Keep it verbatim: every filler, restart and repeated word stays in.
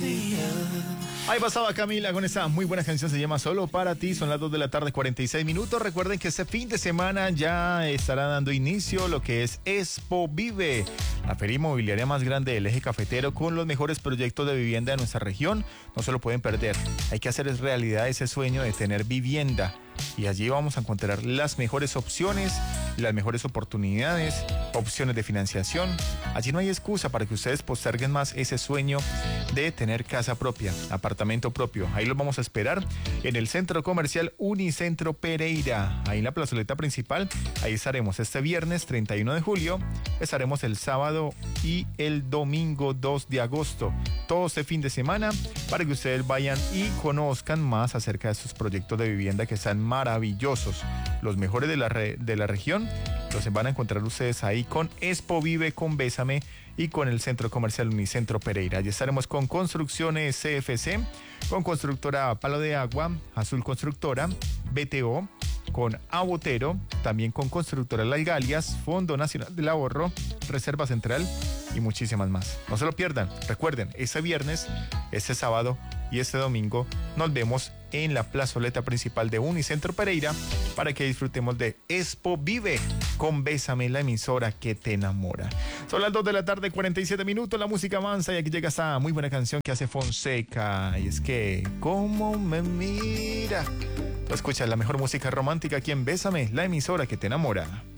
Ahí pasaba Camila con esa muy buena canción, se llama Solo para ti. Son las dos de la tarde, cuarenta y seis minutos. Recuerden que este fin de semana ya estará dando inicio lo que es Expo Vive, la feria inmobiliaria más grande del eje cafetero, con los mejores proyectos de vivienda de nuestra región. No se lo pueden perder. Hay que hacer realidad ese sueño de tener vivienda. Y allí vamos a encontrar las mejores opciones, las mejores oportunidades, opciones de financiación. Allí no hay excusa para que ustedes posterguen más ese sueño de tener casa propia, apartamento propio. Ahí los vamos a esperar en el Centro Comercial Unicentro Pereira, ahí en la plazoleta principal. Ahí estaremos este viernes treinta y uno de julio, estaremos el sábado y el domingo dos de agosto. Todo este fin de semana para que ustedes vayan y conozcan más acerca de estos proyectos de vivienda que están maravillosos. Los mejores de la, re, de la región los van a encontrar ustedes ahí con Expo Vive, con Bésame y con el Centro Comercial Unicentro Pereira. Ya estaremos con Construcciones C F C, con Constructora Palo de Agua, Azul Constructora, B T O, con Abotero, también con Constructora Las Galias, Fondo Nacional del Ahorro, Reserva Central y muchísimas más. No se lo pierdan. Recuerden, este viernes, este sábado y este domingo nos vemos en la plazoleta principal de Unicentro Pereira para que disfrutemos de Expo Vive con Bésame, la emisora que te enamora. Son las dos de la tarde, cuarenta y siete minutos, la música avanza y aquí llega esta muy buena canción que hace Fonseca. Y es que, ¿cómo me mira? Escucha la mejor música romántica aquí en Bésame, la emisora que te enamora.